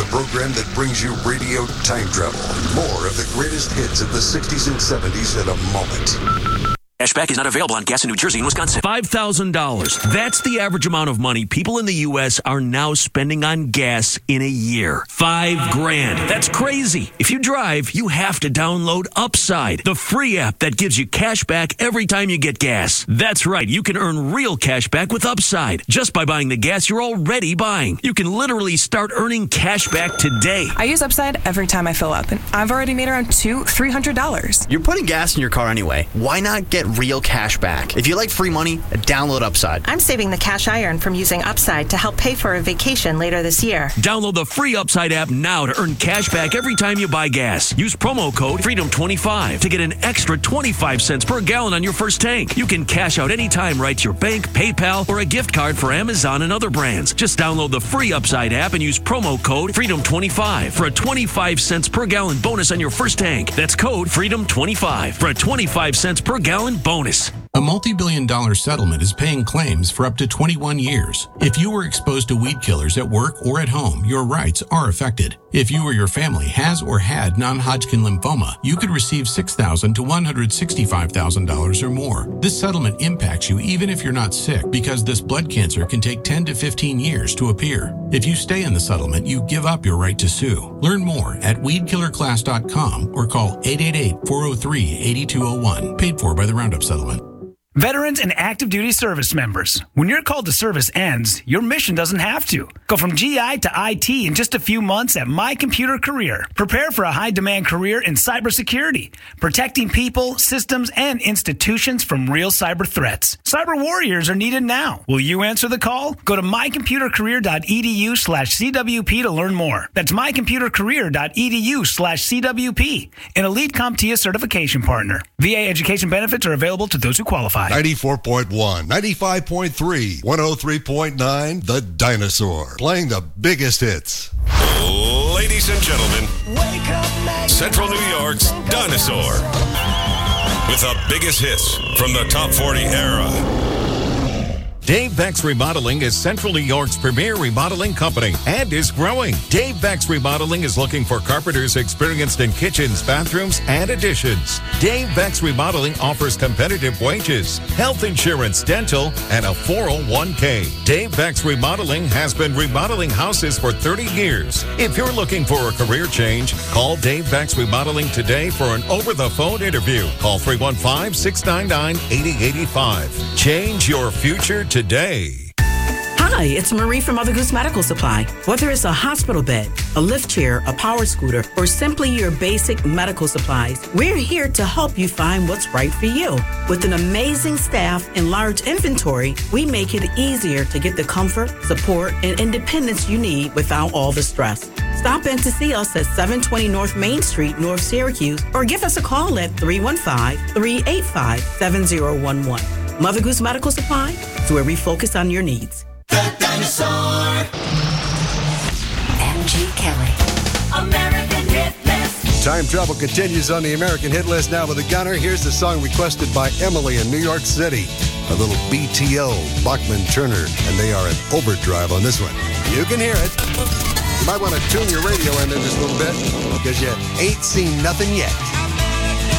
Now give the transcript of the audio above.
program that brings you radio time travel. More of the greatest hits of the 60s and 70s in a moment. Cashback is not available on gas in New Jersey and Wisconsin. $5,000. That's the average amount of money people in the U.S. are now spending on gas in a year. $5,000. That's crazy. If you drive, you have to download Upside, the free app that gives you cash back every time you get gas. That's right. You can earn real cash back with Upside just by buying the gas you're already buying. You can literally start earning cash back today. I use Upside every time I fill up, and I've already made around $300. You're putting gas in your car anyway. Why not get real cash back? If you like free money, download Upside. I'm saving the cash I earn from using Upside to help pay for a vacation later this year. Download the free Upside app now to earn cash back every time you buy gas. Use promo code FREEDOM25 to get an extra 25 cents per gallon on your first tank. You can cash out anytime right to your bank, PayPal, or a gift card for Amazon and other brands. Just download the free Upside app and use promo code FREEDOM25 for a 25 cents per gallon bonus on your first tank. That's code FREEDOM25 for a 25 cents per gallon bonus. A multi-billion-dollar settlement is paying claims for up to 21 years. If you were exposed to weed killers at work or at home, your rights are affected. If you or your family has or had non-Hodgkin lymphoma, you could receive $6,000 to $165,000 or more. This settlement impacts you even if you're not sick because this blood cancer can take 10 to 15 years to appear. If you stay in the settlement, you give up your right to sue. Learn more at weedkillerclass.com or call 888-403-8201. Paid for by the Roundup Settlement. Veterans and active duty service members, when your call to service ends, your mission doesn't have to. Go from GI to IT in just a few months at My Computer Career. Prepare for a high-demand career in cybersecurity, protecting people, systems, and institutions from real cyber threats. Cyber warriors are needed now. Will you answer the call? Go to mycomputercareer.edu/CWP to learn more. That's mycomputercareer.edu/CWP, an elite CompTIA certification partner. VA education benefits are available to those who qualify. 94.1, 95.3, 103.9, The Dinosaur. Playing the biggest hits. Ladies and gentlemen, Central New York's Dinosaur. With the biggest hits from the Top 40 era. Dave Beck's Remodeling is Central New York's premier remodeling company and is growing. Dave Beck's Remodeling is looking for carpenters experienced in kitchens, bathrooms, and additions. Dave Beck's Remodeling offers competitive wages, health insurance, dental, and a 401k. Dave Beck's Remodeling has been remodeling houses for 30 years. If you're looking for a career change, call Dave Beck's Remodeling today for an over-the-phone interview. Call 315-699-8085. Change your future today. Hi, it's Marie from Mother Goose Medical Supply. Whether it's a hospital bed, a lift chair, a power scooter, or simply your basic medical supplies, we're here to help you find what's right for you. With an amazing staff and large inventory, we make it easier to get the comfort, support, and independence you need without all the stress. Stop in to see us at 720 North Main Street, North Syracuse, or give us a call at 315-385-7011. Mother Goose Medical Supply is where we focus on your needs. The Dinosaur. MG Kelly. American Hit List. Time travel continues on the American Hit List now with a gunner. Here's the song requested by Emily in New York City. A little BTO, Bachman Turner, and they are in overdrive on this one. You can hear it. You might want to tune your radio in there just a little bit because you ain't seen nothing yet.